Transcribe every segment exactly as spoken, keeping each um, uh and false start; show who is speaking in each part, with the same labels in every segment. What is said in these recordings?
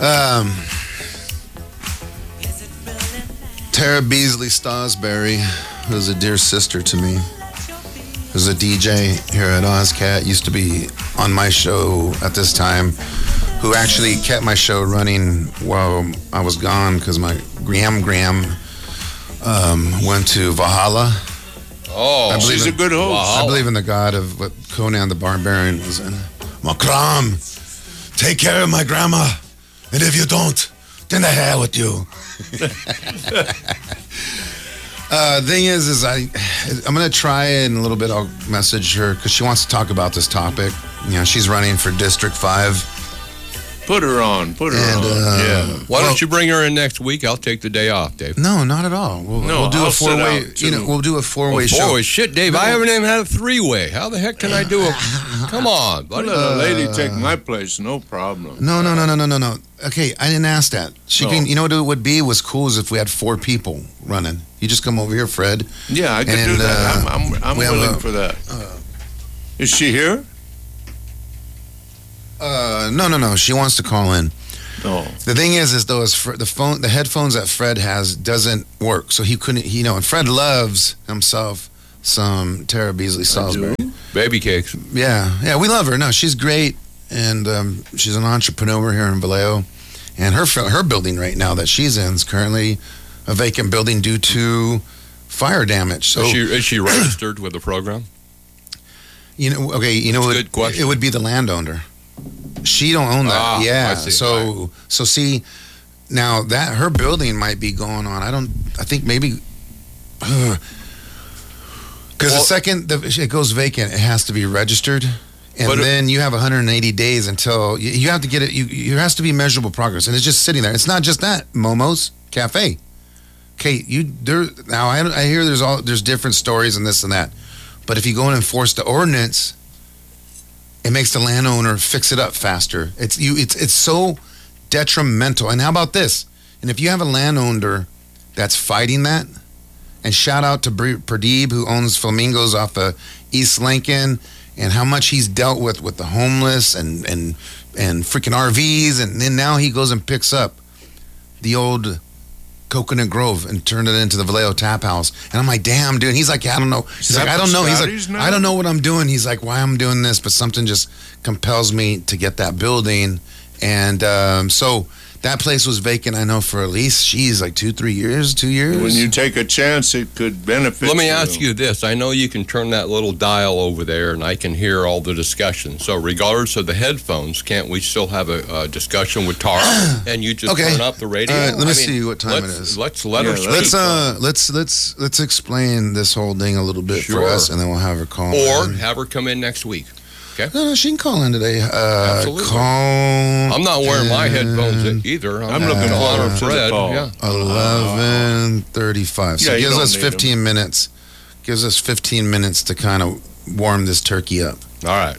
Speaker 1: Um, Tara Beasley Stosberry, who's a dear sister to me, who's a D J here at Ozcat, used to be on my show at this time, who actually kept my show running while I was gone because my Graham Graham um, went to Valhalla.
Speaker 2: Oh,
Speaker 3: she's
Speaker 1: in,
Speaker 3: a good host.
Speaker 1: Valhalla. I believe in the God of what Conan the Barbarian was in. Makram, take care of my grandma, and if you don't, then the hell with you. uh, thing is, is I, I'm gonna try in a little bit. I'll message her because she wants to talk about this topic. You know, she's running for District Five.
Speaker 3: Put her on. Put her
Speaker 1: and,
Speaker 3: on.
Speaker 1: Uh,
Speaker 3: yeah.
Speaker 2: Why well, don't you bring her in next week? I'll take the day off, Dave.
Speaker 1: No, not at all. We'll,
Speaker 3: no,
Speaker 1: we'll do
Speaker 3: I'll
Speaker 1: a four-way. You know, we'll do a four-way
Speaker 2: oh,
Speaker 1: show.
Speaker 2: Four-way shit, Dave. No. I haven't even had a three-way. How the heck can I do a? Come on, buddy.
Speaker 3: Let a lady take my place. No problem.
Speaker 1: No, no, no, no, no, no, no. Okay, I didn't ask that. She
Speaker 3: no.
Speaker 1: can. You know what it would be? Was cool is if we had four people running. You just come over here, Fred.
Speaker 3: Yeah, I can
Speaker 1: and,
Speaker 3: do that.
Speaker 1: Uh,
Speaker 3: I'm, I'm, I'm
Speaker 1: we
Speaker 3: willing
Speaker 1: a,
Speaker 3: for that.
Speaker 1: Uh,
Speaker 3: is she here?
Speaker 1: Uh, no, no, no. She wants to call in.
Speaker 3: Oh.
Speaker 1: The thing is, is though, is Fred, the phone, the headphones that Fred has doesn't work, so he couldn't. You know, and Fred loves himself some Tara Beasley Salisbury.
Speaker 2: Baby cakes.
Speaker 1: Yeah, yeah, we love her. No, she's great, and um, she's an entrepreneur here in Vallejo, and her her building right now that she's in is currently a vacant building due to fire damage. So
Speaker 2: is she, is she registered with the program?
Speaker 1: You know, okay, you know,
Speaker 2: Good
Speaker 1: it,
Speaker 2: question.
Speaker 1: it would be the landowner. She don't own that.
Speaker 2: Ah,
Speaker 1: yeah.
Speaker 2: I see.
Speaker 1: So
Speaker 2: right.
Speaker 1: so see, now that her building might be going on. I don't. I think maybe. Because
Speaker 2: Well-
Speaker 1: the second the, it goes vacant, it has to be registered, and
Speaker 2: But it-
Speaker 1: then you have one hundred eighty days until you, you have to get it. You you has to be measurable progress, and it's just sitting there. It's not just that Momo's Cafe. Okay, you there now. I I hear there's all there's different stories and this and that, but if you go and enforce the ordinance, it makes the landowner fix it up faster. It's you. It's it's so detrimental. And how about this? And if you have a landowner that's fighting that, and shout out to Pradeep who owns Flamingos off of East Lincoln, and how much he's dealt with with the homeless and and and freaking R Vs, and then now he goes and picks up the old Coconut Grove and turned it into the Vallejo Tap House. And I'm like, damn, dude. He's like, I don't know. He's like, I don't know. He's like, I don't know what I'm doing. He's like, why I'm doing this, but something just compels me to get that building. And um, so that place was vacant, I know, for at least, geez, like two, three years, two years.
Speaker 3: When you take a chance, it could benefit
Speaker 2: Let me
Speaker 3: you.
Speaker 2: ask you this. I know you can turn that little dial over there, and I can hear all the discussion. So regardless of the headphones, can't we still have a, a discussion with Tara, and you just
Speaker 1: Okay.
Speaker 2: turn up the radio?
Speaker 1: Uh, let me
Speaker 2: I mean,
Speaker 1: see what time it
Speaker 2: let's-
Speaker 1: is.
Speaker 2: Let's let
Speaker 3: Yeah,
Speaker 2: her speak.
Speaker 1: Let's uh let's let's let's explain this whole thing a little bit
Speaker 2: Sure.
Speaker 1: for us, and then we'll have her call
Speaker 2: or
Speaker 1: in.
Speaker 2: have her come in next week. Okay.
Speaker 1: No, no, she can call in today. Uh,
Speaker 2: Absolutely.
Speaker 1: Call.
Speaker 2: I'm not wearing my
Speaker 1: in
Speaker 2: headphones either.
Speaker 3: I'm looking
Speaker 2: to
Speaker 3: forward
Speaker 2: honor
Speaker 3: to the
Speaker 2: Fred.
Speaker 3: call.
Speaker 2: Yeah.
Speaker 1: eleven thirty-five. So
Speaker 3: Yeah,
Speaker 1: it
Speaker 3: you
Speaker 1: gives
Speaker 3: don't
Speaker 1: us
Speaker 3: need
Speaker 1: fifteen minutes. Gives us fifteen minutes to kind of warm this turkey up.
Speaker 2: All right.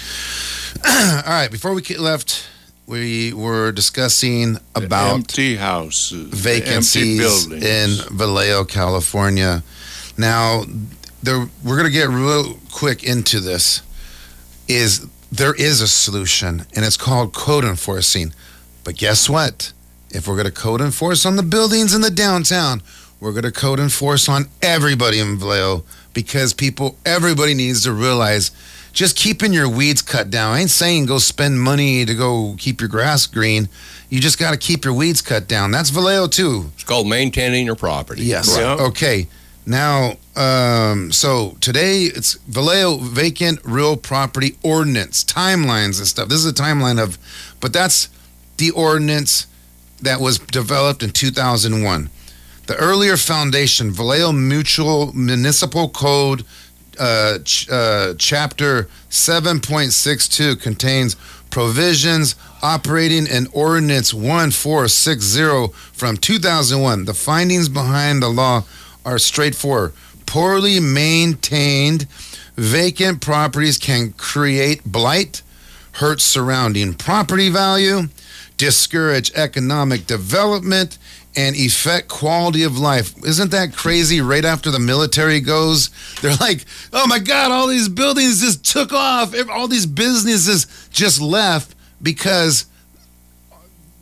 Speaker 1: All right. Before we get left, we were discussing
Speaker 3: The
Speaker 1: about
Speaker 3: empty houses,
Speaker 1: vacancies
Speaker 3: empty
Speaker 1: in
Speaker 3: buildings.
Speaker 1: Vallejo, California. Now, there, we're going to get real quick into this. Is there is a solution, and it's called code enforcing. But guess what? If we're going to code enforce on the buildings in the downtown, we're going to code enforce on everybody in Vallejo, because people, everybody needs to realize just keeping your weeds cut down. I ain't saying go spend money to go keep your grass green. You just got to keep your weeds cut down. That's Vallejo too.
Speaker 2: It's called maintaining your property.
Speaker 1: Yes.
Speaker 3: Yeah.
Speaker 1: Okay. Now, um, so today it's Vallejo Vacant Real Property Ordinance, timelines and stuff. This is a timeline of, but that's the ordinance that was developed in two thousand one. The earlier foundation, Vallejo Mutual Municipal Code, uh, ch- uh, Chapter seven point six two contains provisions operating in Ordinance one four six zero from two thousand one. The findings behind the law are straightforward. Poorly maintained vacant properties can create blight, hurt surrounding property value, discourage economic development, and affect quality of life. Isn't that crazy? Right after the military goes, they're like, oh my God, all these buildings just took off. All these businesses just left because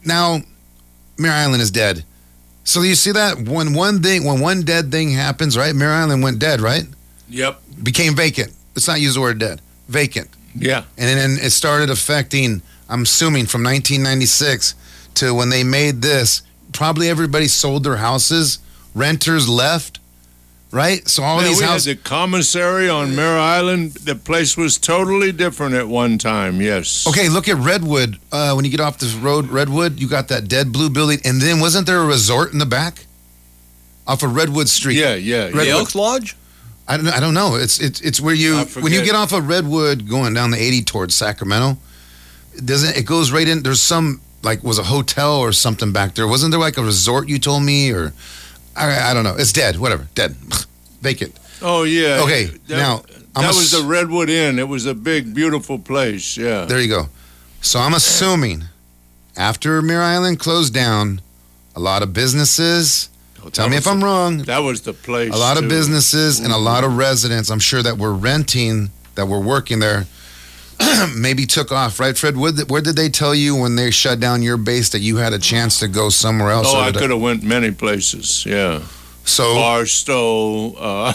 Speaker 1: now Mare Island is dead. So you see that when one thing, when one dead thing happens, right? Mare Island went dead, right?
Speaker 3: Yep.
Speaker 1: Became vacant. Let's not use the word dead. Vacant.
Speaker 3: Yeah.
Speaker 1: And then it started affecting, I'm assuming, from nineteen ninety-six to when they made this, probably everybody sold their houses, renters left, right? So all
Speaker 3: Man,
Speaker 1: of these
Speaker 3: we
Speaker 1: houses.
Speaker 3: had the commissary on Mare Island. The place was totally different at one time, yes.
Speaker 1: Okay, look at Redwood. Uh, when you get off this road, Redwood, you got that dead blue building. And then wasn't there a resort in the back? Off of Redwood Street.
Speaker 3: Yeah, yeah.
Speaker 1: Redwood.
Speaker 2: The Elks Lodge?
Speaker 1: I don't, I don't know. It's it's it's where you
Speaker 3: I
Speaker 1: when you
Speaker 3: forget.
Speaker 1: get off of Redwood going down the eighty towards Sacramento, it doesn't it goes right in? There's some like was a hotel or something back there. Wasn't there like a resort you told me or I, I don't know. It's dead. Whatever. Dead. Vacant.
Speaker 3: Oh, yeah.
Speaker 1: Okay,
Speaker 3: That,
Speaker 1: now, I'm
Speaker 3: that
Speaker 1: ass-
Speaker 3: was the Redwood Inn. It was a big, beautiful place, yeah.
Speaker 1: There you go. So I'm assuming after Mare Island closed down, a lot of businesses.
Speaker 3: Oh,
Speaker 1: Tell
Speaker 3: that
Speaker 1: me
Speaker 3: was
Speaker 1: if I'm
Speaker 3: the-
Speaker 1: wrong.
Speaker 3: That was the place.
Speaker 1: A lot of
Speaker 3: too.
Speaker 1: businesses and a lot of residents, I'm sure, that were renting, that were working there, maybe took off, right, Fred? Where did, where did they tell you when they shut down your base that you had a chance to go somewhere else?
Speaker 3: Oh,
Speaker 1: Or
Speaker 3: I
Speaker 1: did-
Speaker 3: could have went many places, yeah.
Speaker 1: So,
Speaker 3: Barstow, uh,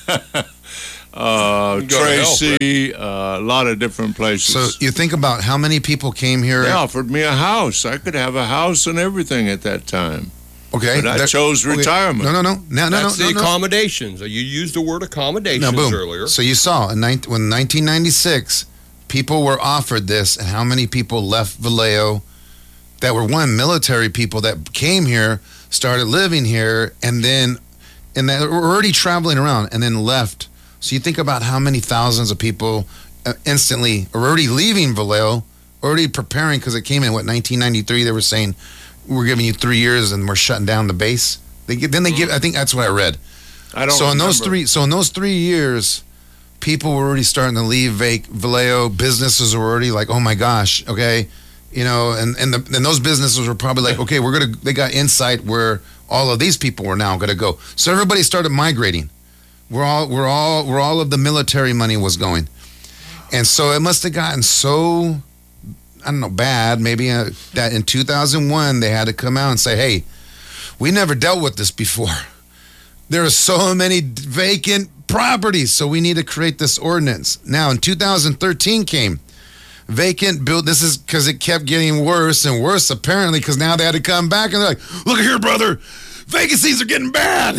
Speaker 3: uh,
Speaker 2: You go to hell,
Speaker 3: Tracy, uh, a lot of different places.
Speaker 1: so you think about how many people came here.
Speaker 3: They offered me a house. I could have a house and everything at that time.
Speaker 1: Okay,
Speaker 3: But I
Speaker 1: that-
Speaker 3: chose
Speaker 1: okay,
Speaker 3: retirement.
Speaker 1: No, no, no, no, no,
Speaker 2: That's
Speaker 1: no,
Speaker 2: the
Speaker 1: no.
Speaker 2: accommodations. You used the word accommodations
Speaker 1: No, boom.
Speaker 2: earlier.
Speaker 1: So you saw in nine, when nineteen ninety-six, people were offered this, and how many people left Vallejo that were one military people that came here, started living here, and then and they were already traveling around, and then left. So you think about how many thousands of people uh, instantly are already leaving Vallejo, already preparing because it came in what nineteen ninety-three. They were saying we're giving you three years and we're shutting down the base. They get, then they give. I think that's what I read.
Speaker 3: I don't
Speaker 1: So in those
Speaker 3: remember.
Speaker 1: three, so in those three years, people were already starting to leave Vac- Vallejo. Businesses were already like, oh my gosh, okay, you know, and and, the, and those businesses were probably like, okay, we're gonna. They got insight where all of these people were now gonna go. So everybody started migrating. We're all, we're all, where all of the military money was going, and so it must have gotten so, I don't know, bad. Maybe uh, that in two thousand one they had to come out and say, hey, we never dealt with this before. There are so many vacant properties, so we need to create this ordinance. Now, in two thousand thirteen came vacant build. This is because it kept getting worse and worse, apparently, because now they had to come back and they're like, look here, brother, vacancies are getting bad.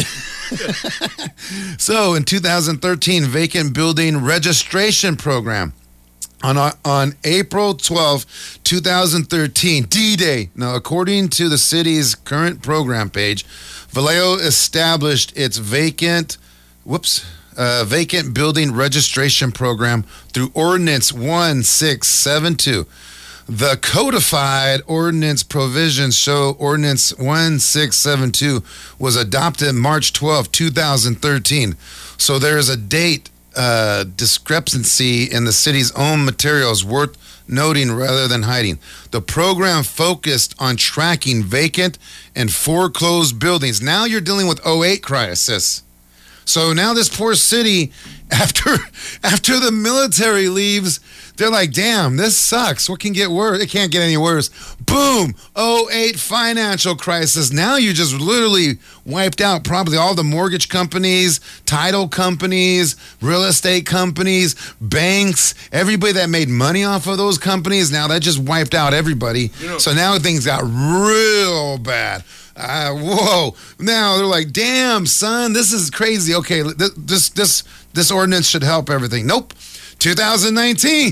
Speaker 1: So in two thousand thirteen, vacant building registration program. On, on April twelfth, twenty thirteen, D-Day. Now, according to the city's current program page, Vallejo established its vacant, whoops, uh, vacant building registration program through Ordinance one six seven two. The codified ordinance provisions show Ordinance one six seven two was adopted March twelfth, twenty thirteen. So there is a date uh, discrepancy in the city's own materials worth noting rather than hiding. The program focused on tracking vacant and foreclosed buildings. Now you're dealing with oh eight crisis. So now this poor city, after after the military leaves, they're like, damn, this sucks. What can get worse? It can't get any worse. Boom, oh eight financial crisis. Now you just literally wiped out probably all the mortgage companies, title companies, real estate companies, banks, everybody that made money off of those companies. Now that just wiped out everybody.
Speaker 3: You know-
Speaker 1: So now things got real bad. Uh, whoa! Now they're like, "Damn, son, this is crazy." Okay, th- this this this ordinance should help everything. Nope. twenty nineteen,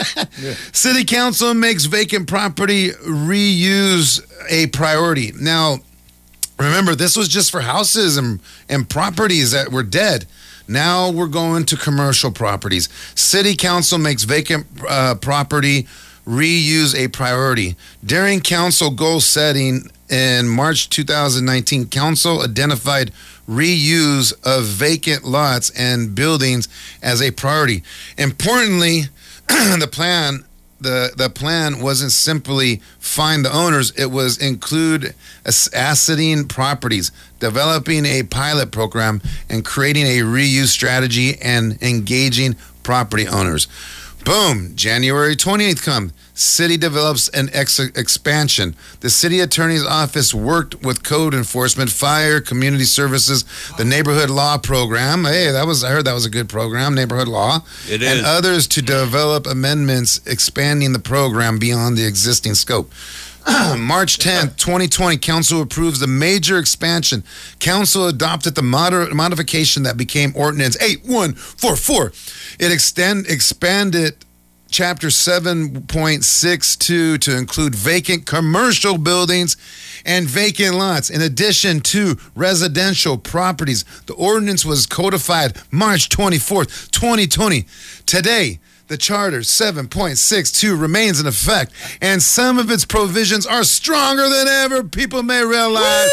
Speaker 1: City Council makes vacant property reuse a priority. Now, remember, this was just for houses and and properties that were dead. Now we're going to commercial properties. City Council makes vacant uh, property reuse a priority. During council goal setting in March two thousand nineteen, council identified reuse of vacant lots and buildings as a priority. Importantly, the plan the the plan wasn't simply find the owners, it was include assetting properties, developing a pilot program, and creating a reuse strategy and engaging property owners. Boom. January twenty-eighth come. City develops an ex- expansion. The city attorney's office worked with code enforcement, fire, community services, the neighborhood law program. Hey, that was I heard that was a good program, neighborhood law.
Speaker 2: It
Speaker 1: and
Speaker 2: is.
Speaker 1: others to develop amendments expanding the program beyond the existing scope. March tenth, twenty twenty, Council approves the major expansion. Council adopted the moder- modification that became Ordinance eight one four four. It extend expanded Chapter seven point six two to include vacant commercial buildings and vacant lots, in addition to residential properties. The ordinance was codified March twenty-fourth, twenty twenty. Today, the Charter seven point six two remains in effect, and some of its provisions are stronger than ever, people may realize.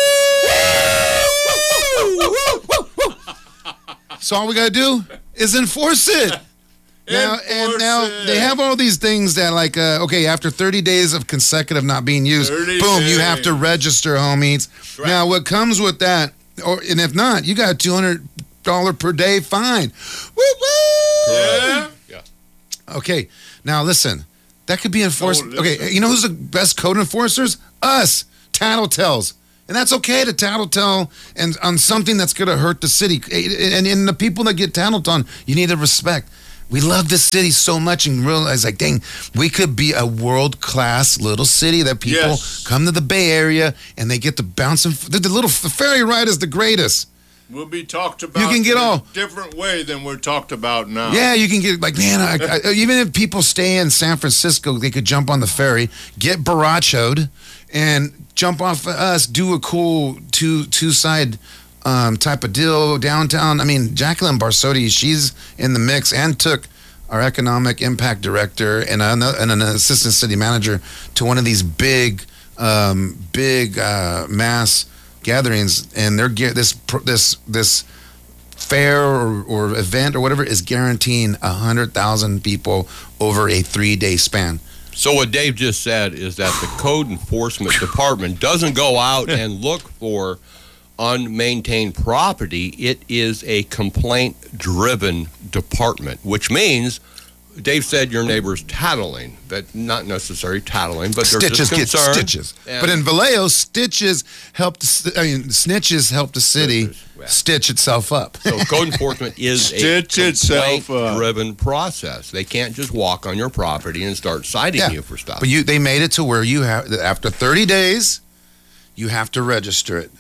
Speaker 1: So all we got to do is enforce it. Now, and now they have all these things that, like, uh, okay, after thirty days of consecutive not being used, boom, you have to register, homies. Right. Now, what comes with that, or and if not, you got a two hundred dollars per day fine. Woo woo!
Speaker 2: Yeah. Yeah.
Speaker 1: Okay, now listen, that could be enforced.
Speaker 3: Oh,
Speaker 1: okay, you know who's the best code enforcers? Us, tattletales. And that's okay to tattletale and on something that's going to hurt the city. And, and the people that get tattled on, you need to respect. We love this city so much and realize, like, dang, we could be a world-class little city that people
Speaker 3: Yes.
Speaker 1: come to the Bay Area and they get to bounce. And the, the little the ferry ride is the greatest.
Speaker 3: We'll be talked about
Speaker 1: You can get
Speaker 3: in
Speaker 1: all-
Speaker 3: a different way than we're talked about now.
Speaker 1: Yeah, you can get, like, man, I, I, even if people stay in San Francisco, they could jump on the ferry, get barachoed, and jump off of us, do a cool two, two-side Um, type of deal downtown. I mean, Jacqueline Barsotti, she's in the mix and took our economic impact director and, a, and an assistant city manager to one of these big, um, big uh, mass gatherings, and they're ge- this this this fair or, or event or whatever is guaranteeing a hundred thousand people over a three day span.
Speaker 2: So what Dave just said is that the code enforcement department doesn't go out and look for unmaintained property. It is a complaint-driven department, which means, Dave said your neighbor's tattling. That not necessarily tattling, but they're
Speaker 1: Stitches
Speaker 2: just
Speaker 1: get
Speaker 2: concerned.
Speaker 1: stitches.
Speaker 2: And-
Speaker 1: But in Vallejo, stitches help. The, I mean, snitches help the city
Speaker 2: Stitches, yeah.
Speaker 1: stitch itself up.
Speaker 2: So code enforcement is
Speaker 3: Stitch
Speaker 2: a
Speaker 3: itself up.
Speaker 2: complaint-driven process. They can't just walk on your property and start citing
Speaker 1: Yeah.
Speaker 2: you for stuff.
Speaker 1: But you, they made it to where you have after thirty days, you have to register it.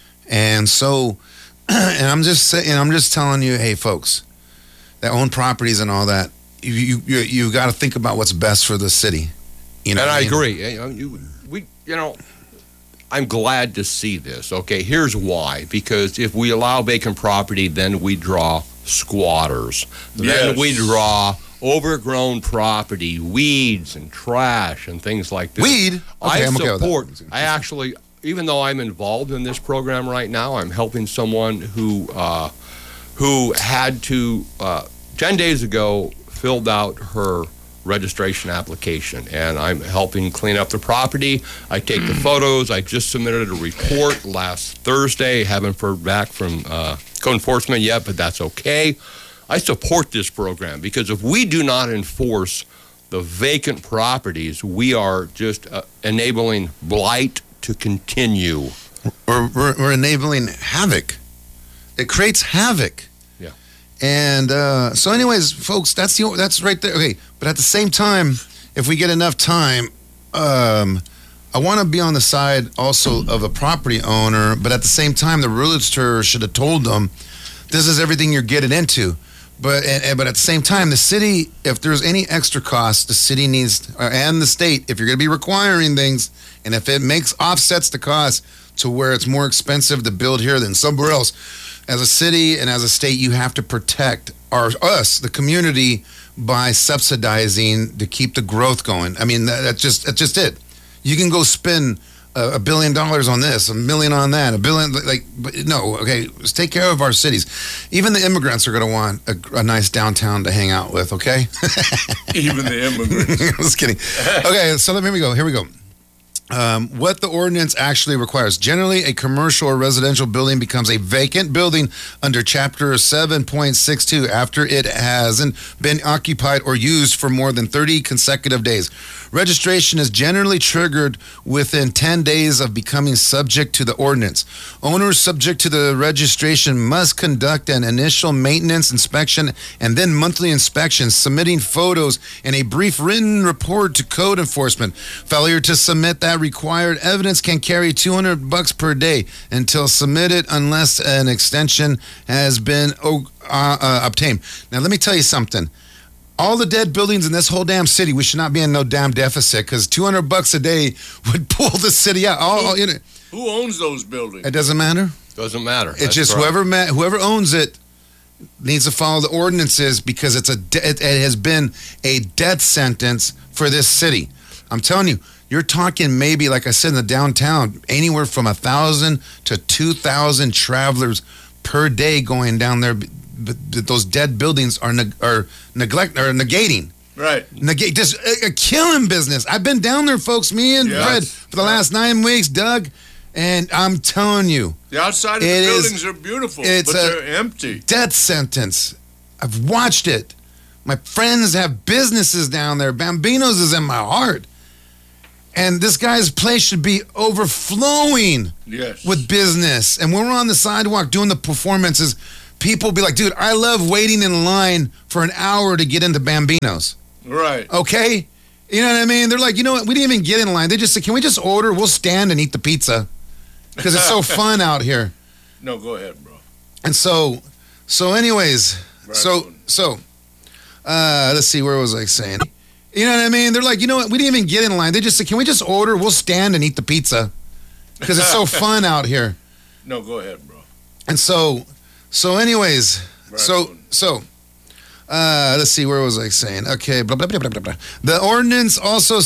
Speaker 1: And so, and I'm just saying, I'm just telling you, hey, folks, that own properties and all that, you you you, you got to think about what's best for the city. You know,
Speaker 2: and
Speaker 1: what
Speaker 2: I
Speaker 1: mean?
Speaker 2: agree. You know, you, we, you know, I'm glad to see this. Okay, here's why. Because if we allow vacant property, then we draw squatters. Then
Speaker 3: Yes.
Speaker 2: we draw overgrown property, weeds and trash and things like this.
Speaker 1: Weed? Okay,
Speaker 2: I
Speaker 1: I'm okay with that.
Speaker 2: support. I actually, even though I'm involved in this program right now, I'm helping someone who uh, who had to uh, ten days ago filled out her registration application, and I'm helping clean up the property. I take the photos. I just submitted a report last Thursday. Haven't heard back from uh, code enforcement yet, but that's okay. I support this program because if we do not enforce the vacant properties, we are just uh, enabling blight to continue.
Speaker 1: We're, we're, we're enabling havoc. It creates havoc.
Speaker 2: Yeah.
Speaker 1: And uh, so, anyways, folks, that's the that's right there. Okay, but at the same time, if we get enough time, um, I want to be on the side also of a property owner. But at the same time, the realtor should have told them, "This is everything you're getting into." But and, and, but at the same time, the city, if there's any extra costs, the city needs, uh, and the state, if you're going to be requiring things, and if it makes offsets the cost to where it's more expensive to build here than somewhere else, as a city and as a state, you have to protect our us, the community, by subsidizing to keep the growth going. I mean, that, that's just that's just it. You can go spend a, a billion dollars on this, a million on that, a billion. Like, but no, okay, let's take care of our cities. Even the immigrants are going to want a, a nice downtown to hang out with. Okay,
Speaker 3: Even the immigrants.
Speaker 1: I was kidding. Okay, so let me go. Here we go. Um, what the ordinance actually requires. Generally, a commercial or residential building becomes a vacant building under Chapter seven point six two after it hasn't been occupied or used for more than thirty consecutive days. Registration is generally triggered within ten days of becoming subject to the ordinance. Owners subject to the registration must conduct an initial maintenance inspection and then monthly inspections, submitting photos and a brief written report to code enforcement. Failure to submit that required evidence can carry two hundred bucks per day until submitted unless an extension has been uh, uh, obtained. Now, let me tell you something. All the dead buildings in this whole damn city, we should not be in no damn deficit because two hundred bucks a day would pull the city out. All, all, you know,
Speaker 3: Who owns those buildings?
Speaker 1: it doesn't matter.
Speaker 2: Doesn't matter.
Speaker 1: It's
Speaker 2: That's
Speaker 1: just
Speaker 2: correct.
Speaker 1: whoever ma- whoever owns it needs to follow the ordinances because it's a de- it, it has been a death sentence for this city. I'm telling you, you're talking maybe, like I said, in the downtown, anywhere from a thousand to two thousand travelers per day going down there. But those dead buildings are neg- are neglect are negating.
Speaker 3: Right.
Speaker 1: Negate just a, a killing business. I've been down there, folks. Me and
Speaker 3: Yes.
Speaker 1: Fred for the last nine weeks, Doug, and I'm telling you,
Speaker 3: The outside of
Speaker 1: It
Speaker 3: the
Speaker 1: is-
Speaker 3: buildings are beautiful,
Speaker 1: it's
Speaker 3: but
Speaker 1: a-
Speaker 3: they're empty.
Speaker 1: death sentence. I've watched it. My friends have businesses down there. Bambino's is in my heart. And this guy's place should be overflowing
Speaker 3: Yes.
Speaker 1: with business. And when we're on the sidewalk doing the performances, people be like, dude, I love waiting in line for an hour to get into Bambino's.
Speaker 3: Right.
Speaker 1: Okay? You know what I mean? They're like, you know what? We didn't even get in line. They just said, can we just order? We'll stand and eat the pizza. Because it's so fun out here.
Speaker 3: No, go ahead, bro.
Speaker 1: And so, so anyways,
Speaker 3: Right
Speaker 1: so,
Speaker 3: on.
Speaker 1: so, uh, let's see, where was I saying? You know what I mean? They're like, you know what? We didn't even get in line. They just said, can we just order? We'll stand and eat the pizza. Because it's so fun out here.
Speaker 3: No, go ahead, bro.
Speaker 1: And so, so anyways,
Speaker 3: Right
Speaker 1: so,
Speaker 3: on.
Speaker 1: so, uh, let's see, where was I saying? Okay, blah, blah, blah, blah, blah, blah. The ordinance also